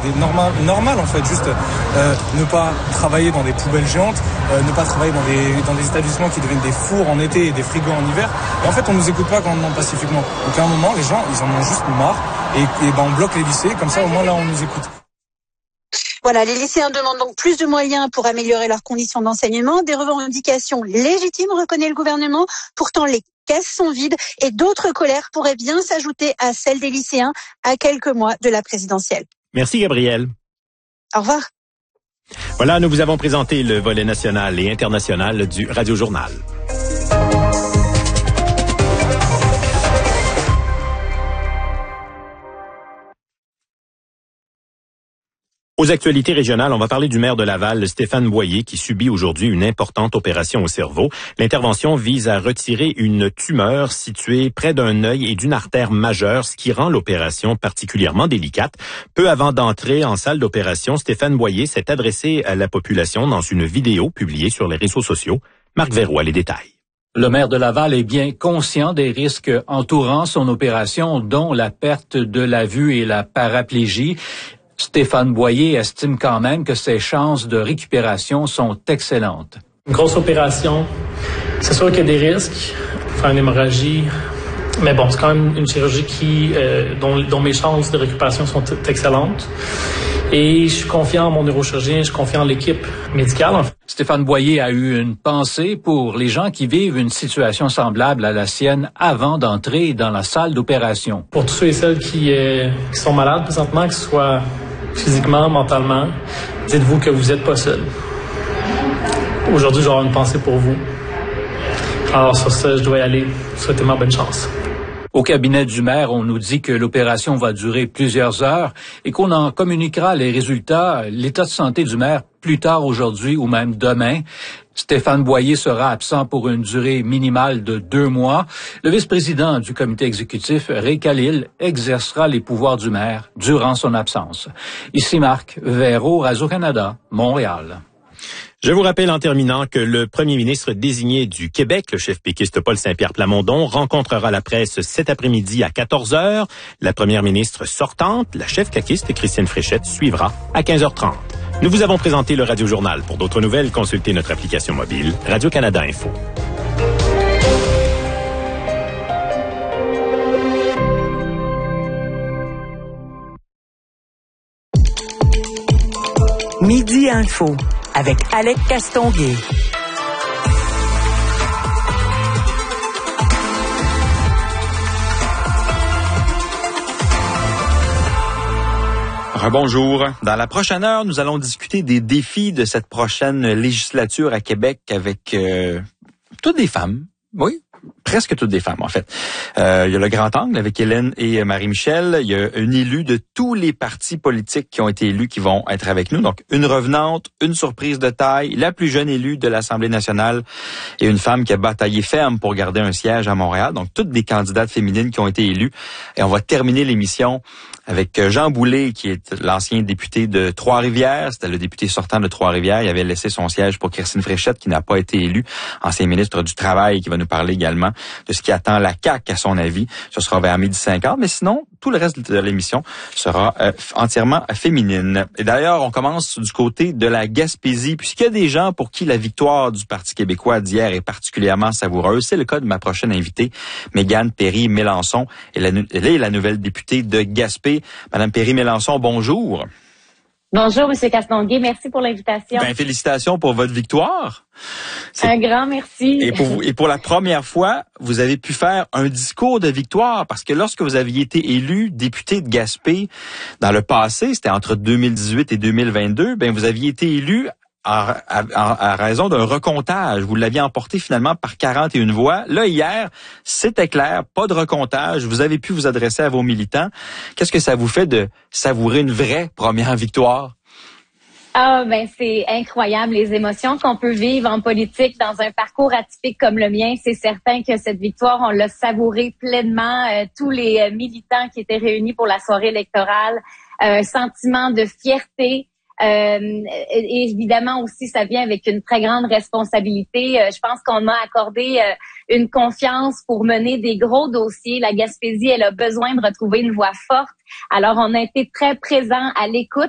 normales en fait, juste ne pas travailler dans des poubelles géantes, ne pas travailler dans des établissements qui deviennent des fours en été et des frigos en hiver. Et en fait, on nous écoute pas quand on demande pacifiquement. Donc à un moment, les gens, ils en ont juste marre et on bloque les lycées, comme ça au moins là on nous écoute. Voilà, les lycéens demandent donc plus de moyens pour améliorer leurs conditions d'enseignement, des revendications légitimes, reconnaît le gouvernement. Pourtant, les caisses sont vides et d'autres colères pourraient bien s'ajouter à celles des lycéens à quelques mois de la présidentielle. Merci Gabrielle. Au revoir. Voilà, nous vous avons présenté le volet national et international du Radio Journal. Aux actualités régionales, on va parler du maire de Laval, Stéphane Boyer, qui subit aujourd'hui une importante opération au cerveau. L'intervention vise à retirer une tumeur située près d'un œil et d'une artère majeure, ce qui rend l'opération particulièrement délicate. Peu avant d'entrer en salle d'opération, Stéphane Boyer s'est adressé à la population dans une vidéo publiée sur les réseaux sociaux. Marc Verroy, les détails. Le maire de Laval est bien conscient des risques entourant son opération, dont la perte de la vue et la paraplégie. Stéphane Boyer estime quand même que ses chances de récupération sont excellentes. Une grosse opération, c'est sûr qu'il y a des risques, faire une hémorragie, mais bon, c'est quand même une chirurgie dont mes chances de récupération sont excellentes. Et je suis confiant en mon neurochirurgien, je suis confiant en l'équipe médicale. Stéphane Boyer a eu une pensée pour les gens qui vivent une situation semblable à la sienne avant d'entrer dans la salle d'opération. Pour tous ceux et celles qui sont malades présentement, que ce soit physiquement, mentalement, dites-vous que vous n'êtes pas seul. Aujourd'hui, j'aurai une pensée pour vous. Alors sur ça, je dois y aller. Souhaitez-moi bonne chance. Au cabinet du maire, on nous dit que l'opération va durer plusieurs heures et qu'on en communiquera les résultats, l'état de santé du maire, plus tard aujourd'hui ou même demain. Stéphane Boyer sera absent pour une durée minimale de 2 mois. Le vice-président du comité exécutif, Ray Khalil, exercera les pouvoirs du maire durant son absence. Ici Marc Verreau, Radio-Canada, Montréal. Je vous rappelle en terminant que le premier ministre désigné du Québec, le chef péquiste Paul Saint-Pierre Plamondon, rencontrera la presse cet après-midi à 14h. La première ministre sortante, la chef caquiste Christine Fréchette, suivra à 15h30. Nous vous avons présenté le Radio Journal. Pour d'autres nouvelles, consultez notre application mobile Radio-Canada Info. Midi Info avec Alec Castonguay. Bonjour. Dans la prochaine heure, nous allons discuter des défis de cette prochaine législature à Québec avec toutes des femmes. Oui, presque toutes des femmes, en fait. Il y a le grand angle avec Hélène et Marie-Michel. Il y a une élue de tous les partis politiques qui ont été élus qui vont être avec nous. Donc, une revenante, une surprise de taille, la plus jeune élue de l'Assemblée nationale et une femme qui a bataillé ferme pour garder un siège à Montréal. Donc, toutes des candidates féminines qui ont été élues. Et on va terminer l'émission avec Jean Boulet, qui est l'ancien député de Trois-Rivières. C'était le député sortant de Trois-Rivières. Il avait laissé son siège pour Christine Fréchette, qui n'a pas été élue, ancien ministre du Travail, qui va nous parler également de ce qui attend la CAQ, à son avis. Ce sera vers 12h50. Mais sinon, tout le reste de l'émission sera entièrement féminine. Et d'ailleurs, on commence du côté de la Gaspésie, puisqu'il y a des gens pour qui la victoire du Parti québécois d'hier est particulièrement savoureuse. C'est le cas de ma prochaine invitée, Mégane Perry-Mélançon. Elle est la nouvelle députée de Gaspé. Madame Perry-Mélançon, bonjour. Bonjour, Monsieur Castonguay. Merci pour l'invitation. Félicitations pour votre victoire. Un grand merci. Et pour la première fois, vous avez pu faire un discours de victoire, parce que lorsque vous aviez été élu député de Gaspé dans le passé, c'était entre 2018 et 2022, vous aviez été élu à raison d'un recomptage. Vous l'aviez emporté finalement par 41 voix. Là, hier, c'était clair, pas de recomptage. Vous avez pu vous adresser à vos militants. Qu'est-ce que ça vous fait de savourer une vraie première victoire? C'est incroyable les émotions qu'on peut vivre en politique dans un parcours atypique comme le mien. C'est certain que cette victoire, on l'a savourée pleinement. Tous les militants qui étaient réunis pour la soirée électorale, un sentiment de fierté. Et évidemment aussi, ça vient avec une très grande responsabilité. Je pense qu'on m'a accordé une confiance pour mener des gros dossiers. La Gaspésie, elle a besoin de retrouver une voix forte. Alors, on a été très présents à l'écoute